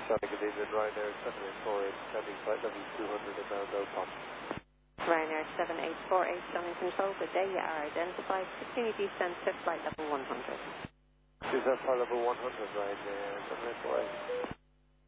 Sorry, good evening, Ryanair 7848, landing flight level 200 inbound Belfast. Ryanair 7848, Stunning Control, good day. You are identified. Continue descent to flight level 100. Descent flight level 100, Ryanair 7848.